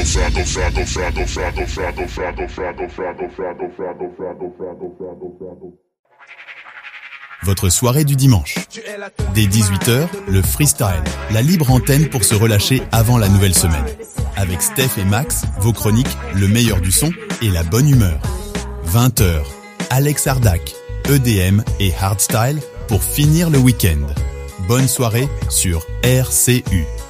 Votre soirée du dimanche. Dès 18h, le freestyle, la libre antenne pour se relâcher avant la nouvelle semaine. Avec Steph et Max, vos chroniques, le meilleur du son et la bonne humeur. 20h, Alex Ardac, EDM et Hardstyle pour finir le week-end. Bonne soirée sur RCU.